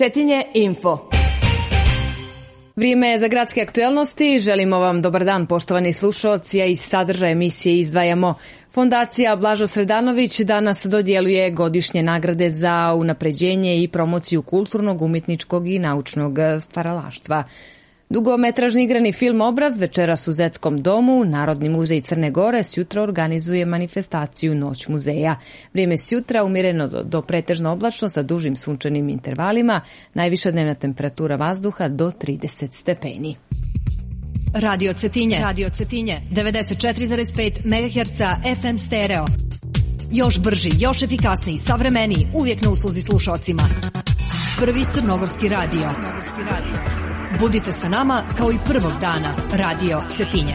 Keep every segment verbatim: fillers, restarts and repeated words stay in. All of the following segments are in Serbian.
Cetinje Info. Vrijeme je za gradske aktuelnosti. Želimo vam dobar dan, poštovani slušalci, a iz sadržaja emisije izdvajamo. Fondacija Blažo Sredanović danas dodjeljuje godišnje nagrade za unapređenje i promociju kulturnog, umjetničkog i naučnog stvaralaštva. Dugometražni igrani film Obraz večeras u Zetskom domu, Narodni muzej Crne Gore sjutra organizuje manifestaciju Noć muzeja. Vrijeme sjutra umjereno do, do pretežno oblačno sa dužim sunčanim intervalima, najviša dnevna temperatura vazduha do trideset stepeni. Radio Cetinje, Radio Cetinje, devedeset četiri zarez pet megaherca F M stereo. Još brži, još efikasniji, savremeniji, uvijek na usluzi slušocima. Prvi crnogorski radio. Crnogorski radio. Budite sa nama kao i prvog dana. Radio Cetinje.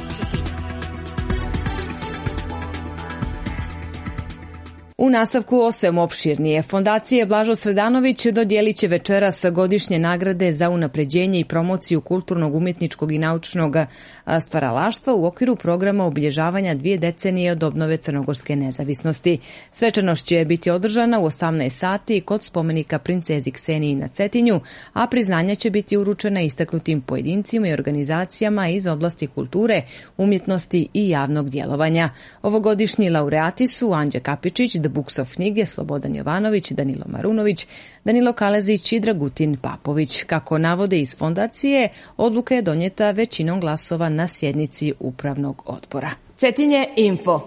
U nastavku o svemu opširnije. Fondacije Blažo Sredanović dodijelit će večeras godišnje nagrade za unapređenje i promociju kulturnog, umjetničkog i naučnog stvaralaštva u okviru programa obilježavanja dvije decenije od obnove crnogorske nezavisnosti. Svečanost će biti održana u osamnaest sati kod spomenika princezi Kseniji na Cetinju, a priznanja će biti uručena istaknutim pojedincima i organizacijama iz oblasti kulture, umjetnosti i javnog djelovanja. Ovogodišnji laureati su Anđa Kapičić, The Books of knjige, Slobodan Jovanović, Danilo Marunović, Danilo Kalezić i Dragutin Papović. Kako navode iz fondacije, odluka je donijeta većinom glasova na sjednici upravnog odbora. Cetinje Info.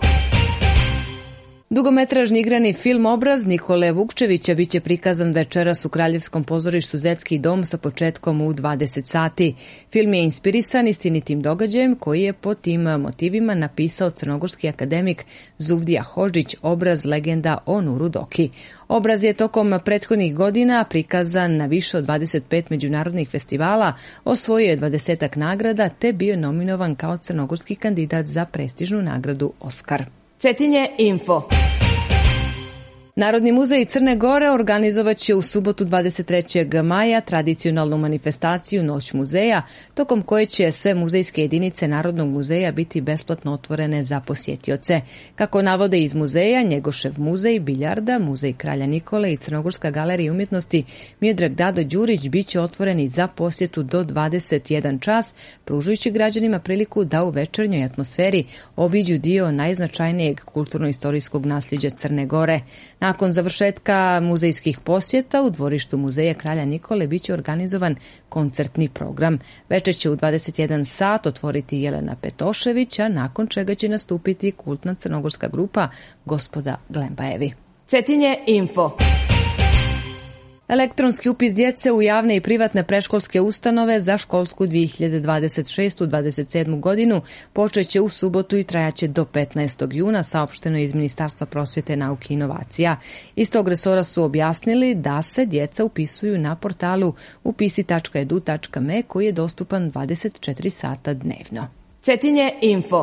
Dugometražni igrani film Obraz Nikole Vukčevića biće prikazan večeras u Kraljevskom pozorištu Zetski dom sa početkom u dvadeset sati. Film je inspirisan istinitim događajem koji je po tim motivima napisao crnogorski akademik Zuvdija Hodžić, Obraz legenda o Nuru Doki. Obraz je tokom prethodnih godina prikazan na više od dvadeset pet međunarodnih festivala, osvojio je dvadesetak nagrada te bio nominovan kao crnogorski kandidat za prestižnu nagradu Oskar. Cetinje Info. Narodni muzej Crne Gore organizovat će u subotu dvadeset trećeg maja tradicionalnu manifestaciju Noć muzeja, tokom koje će sve muzejske jedinice Narodnog muzeja biti besplatno otvorene za posjetioce. Kako navode iz muzeja, Njegošev muzej, Biljarda, muzej Kralja Nikole i Crnogorska galerija umjetnosti Miodrag Dado Đurić bit će otvoreni za posjetu do dvadeset jedan čas, pružujući građanima priliku da u večernjoj atmosferi obiđu dio najznačajnijeg kulturno-istorijskog nasljeđa Crne Gore. Nakon završetka muzejskih posjeta u dvorištu muzeja Kralja Nikole biće organizovan koncertni program. Večer će u dvadeset jedan sat otvoriti Jelena Petošević, a nakon čega će nastupiti kultna crnogorska grupa Gospoda Glembajevi. Cetinje Info. Elektronski upis djece u javne i privatne predškolske ustanove za školsku dvije hiljade dvadeset šeste dvadeset sedme godinu počeće u subotu i trajaće do petnaestog juna, saopšteno iz Ministarstva prosvjete, nauke i inovacija. Iz tog resora su objasnili da se djeca upisuju na portalu upisi tačka edu tačka me koji je dostupan dvadeset četiri sata dnevno. Cetinje Info.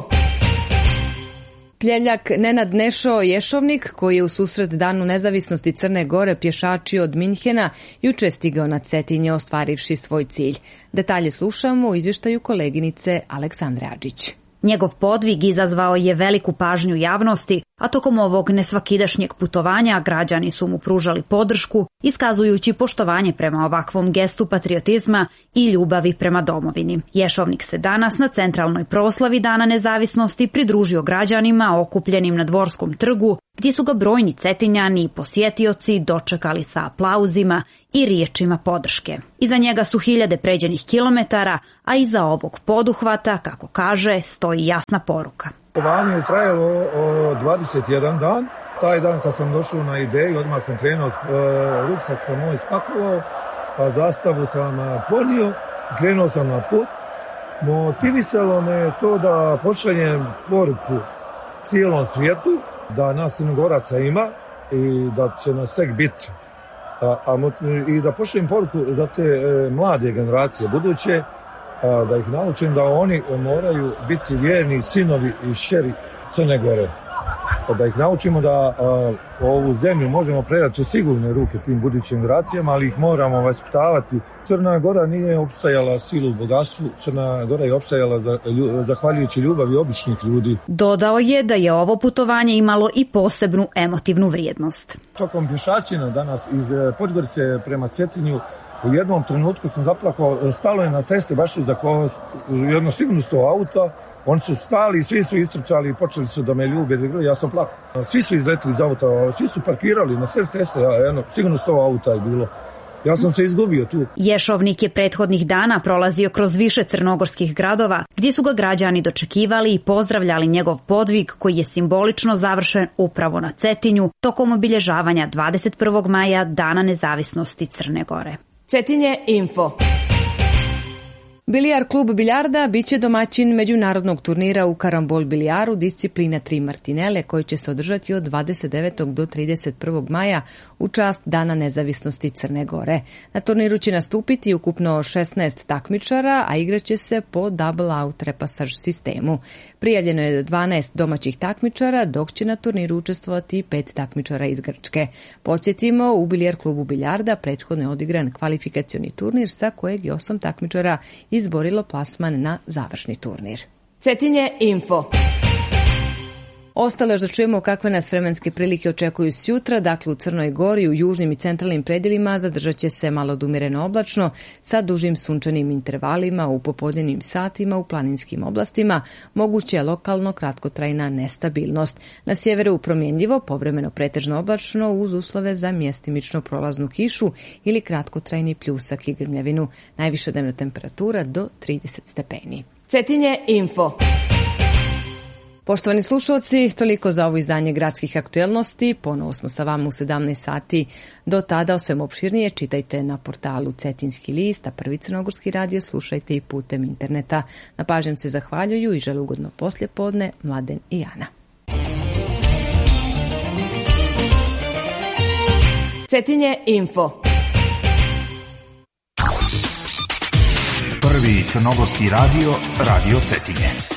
Pljevljak Nenad Nešo Ješovnik, koji je u susret Danu nezavisnosti Crne Gore pješačio od Minhena, juče je stigao na Cetinje ostvarivši svoj cilj. Detalje slušamo u izvještaju koleginice Aleksandre Adžić. Njegov podvig izazvao je veliku pažnju javnosti, a tokom ovog nesvakidašnjeg putovanja građani su mu pružali podršku, iskazujući poštovanje prema ovakvom gestu patriotizma i ljubavi prema domovini. Ješovnik se danas na centralnoj proslavi Dana nezavisnosti pridružio građanima okupljenim na Dvorskom trgu, gdje su ga brojni Cetinjani i posjetioci dočekali sa aplauzima i riječima podrške. Iza njega su hiljade pređenih kilometara, a iza ovog poduhvata, kako kaže, stoji jasna poruka. Putovanje je trajalo dvadeset jedan dan. Taj dan kad sam došao na ideju, odmah sam krenuo, ruksak sam moj spakovao, pa zastavu sam ponio, krenuo sam na put. Motivisalo me to da pošaljem poruku cijelom svijetu, da nas Crnogoraca ima i da će nas tek biti. A, a, I da pošaljem poruku za te e, mlade generacije buduće, a, da ih naučim da oni moraju biti vjerni sinovi i šeri Crne Gore. da ih naučimo da uh, ovu zemlju možemo predati u sigurne ruke tim budućim generacijama, ali ih moramo vaspitavati. Crna Gora nije opstajala silu u bogatstvu, Crna Gora je opstajala za, lju, zahvaljujući ljubavi običnih ljudi. Dodao je da je ovo putovanje imalo i posebnu emotivnu vrijednost. Tokom pješačina danas iz Podgorice prema Cetinju u jednom trenutku sam zaplakao, stalo je na cesti baš za jedno sigurno sto auta. Oni su stali, svi su istrčali i počeli su da me ljube. Ja sam plakao. Svi su izletili iz auta, svi su parkirali na sve ceste, jedno, sigurno sto auta je bilo. Ja sam se izgubio tu. Ješovnik je prethodnih dana prolazio kroz više crnogorskih gradova, gdje su ga građani dočekivali i pozdravljali njegov podvig koji je simbolično završen upravo na Cetinju tokom obilježavanja dvadeset prvog maja Dana nezavisnosti Crne Gore. Cetinje info. Bilijar klub biljarda biće domaćin međunarodnog turnira u karambol bilijaru discipline tri martinele koji će se održati od dvadeset devetog do trideset prvog maja u čast Dana nezavisnosti Crne Gore. Na turniru će nastupiti ukupno šesnaest takmičara, a igraće se po double out repasaž sistemu. Prijavljeno je dvanaest domaćih takmičara, dok će na turniru učestvovati pet takmičara iz Grčke. Podsjetimo, u bilijar klubu biljarda prethodno je odigran kvalifikacioni turnir sa kojeg je osam takmičara izborilo plasman na završni turnir. Cetinje info. Ostalo je da čujemo kakve nas vremenske prilike očekuju sjutra, dakle u Crnoj Gori, u južnim i centralnim predjelima zadržat će se malo odumireno oblačno sa dužim sunčanim intervalima u popodnevnim satima u planinskim oblastima, moguće je lokalno kratkotrajna nestabilnost. Na sjeveru promjenljivo, povremeno pretežno oblačno uz uslove za mjestimično prolaznu kišu ili kratkotrajni pljusak i grmljavinu. Najviša dnevna temperatura do trideset stepeni. Cetinje info. Poštovani slušalci, toliko za ovo izdanje gradskih aktuelnosti. Ponovo smo sa vama u sedamnaest sati. Do tada o svem opširnije čitajte na portalu Cetinski list, a Prvi crnogorski radio slušajte i putem interneta. Na pažnjom se zahvaljuju i žele ugodno poslijepodne Mladen i Ana. Cetinje info. Prvi crnogorski radio, Radio Cetinje.